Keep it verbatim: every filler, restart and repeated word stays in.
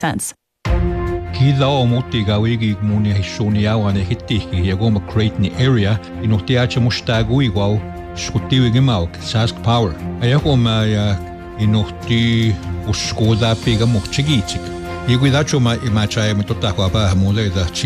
sense. Kila o muti gawigi muni hishoni awa ne hitiki ya goma create ni area inuti acha mustagu igual skutiwi gemau sask power ayako ma ya inuti uskoda pega muchigiti. Iguidacho ma imacha mitota kwa ba mole da